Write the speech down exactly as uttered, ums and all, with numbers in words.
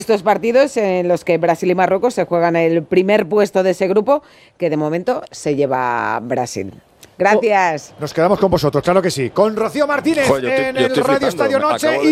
Estos partidos en los que Brasil y Marruecos se juegan el primer puesto de ese grupo, que de momento se lleva Brasil. Gracias. Nos quedamos con vosotros, claro que sí. Con Rocío Martínez Joder, yo estoy- en yo el estoy Radio flipando. Estadio Acabo Noche. de- Y